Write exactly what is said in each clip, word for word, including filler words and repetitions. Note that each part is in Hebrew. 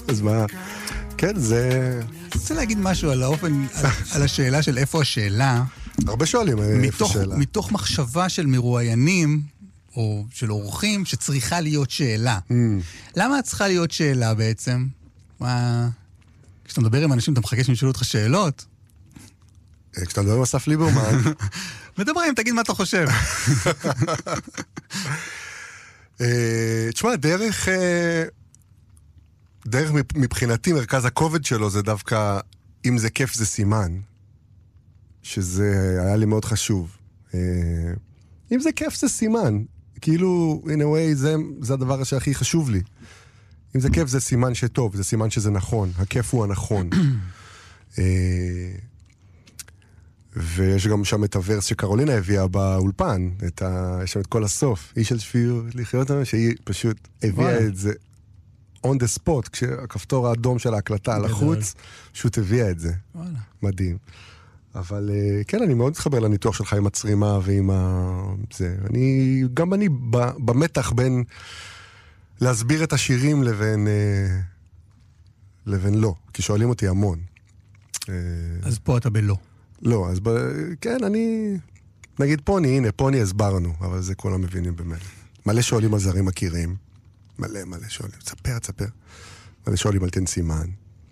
אז מה? כן, זה... אני רוצה להגיד משהו על האופן, על, על השאלה של איפה השאלה. הרבה שואלים איפה מתוך, השאלה. מתוך מחשבה של מרואיינים, או של אורחים, שצריכה להיות שאלה. Mm. למה את צריכה להיות שאלה בעצם? מה... כשאתה מדבר עם אנשים, אתה מחכה שהם ישאלו אותך שאלות? כשאתה מדבר עם אסף ליברמן... מדברים, תגיד מה אתה חושב. תשמע, דרך... דרך מבחינתי, מרכז הכובד שלו זה דווקא, אם זה כיף זה סימן, שזה היה לי מאוד חשוב. אם זה כיף זה סימן, כאילו, in a way, זה, זה הדבר שהכי חשוב לי. אם זה כיף זה סימן שטוב, זה סימן שזה נכון, הכיף הוא הנכון. ויש גם שם את הוורס שקרולינה הביאה באולפן, את ה... יש שם את כל הסוף, איש של שפיות, לחיות לנו, שהיא פשוט הביאה את זה on the spot, כשהכפתור האדום של ההקלטה על החוץ, פשוט הביאה את זה. מדהים. אבל כן, אני מאוד מתחבר לניתוח שלך עם הצרימה ועם ה... זה. אני, גם אני במתח בין להסביר את השירים לבין, לבין לא, כי שואלים אותי המון. אז פה אתה בלא. לא, אז ב... כן, אני... נגיד פוני, הנה, פוני הסברנו, אבל זה כולם מבינים באמת. מלא שואלים על זרים מכירים. מלא, מלא שואלים. תספר, תספר. מלא שואלים על תן סימן.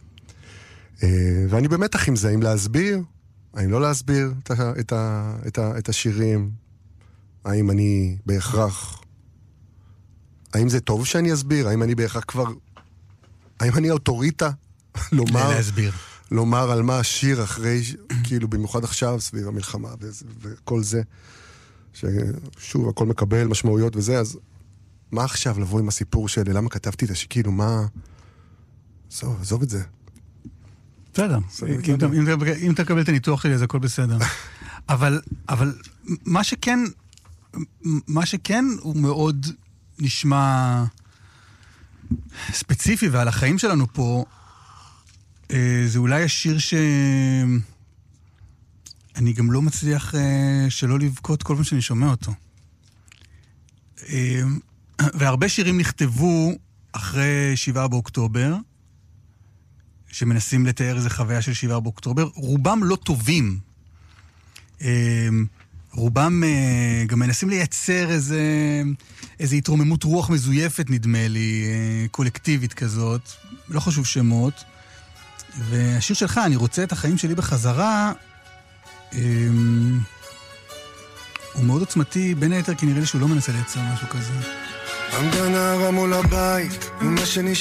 ואני במתח עם זה, אם להסביר, האם לא להסביר את, ה... את, ה... את, ה... את השירים, האם אני בהכרח... האם זה טוב שאני אסביר? האם אני בהכרח כבר... האם אני אוטוריטה? לומר... להסביר. לומר על מה השיר אחרי, כאילו במיוחד עכשיו סביב המלחמה וכל זה, ששוב הכל מקבל משמעויות וזה, אז מה עכשיו לבוא עם הסיפור שלי? למה כתבתי את השיר? כאילו מה... זו, עזוב את זה. בסדר, אם אתה קבל את הניתוח שלי אז הכל בסדר. אבל, אבל מה שכן, מה שכן הוא מאוד נשמע ספציפי ועל החיים שלנו פה, זה אולי השיר שאני גם לא מצליח שלא לבכות כל פעם שאני שומע אותו. והרבה שירים נכתבו אחרי שבעה באוקטובר, שמנסים לתאר איזו חוויה של שבעה באוקטובר. רובם לא טובים. רובם גם מנסים לייצר איזה, איזו התרוממות רוח מזויפת, נדמה לי, קולקטיבית כזאת. לא חשוב שמות. והשיר שלך, אני רוצה את החיים שלי בחזרה, הוא מאוד עוצמתי, בין היתר, כי נראה לי שהוא לא מנסה לייצר משהו כזה. עמדה נערה מול הבית, ומה שנשאר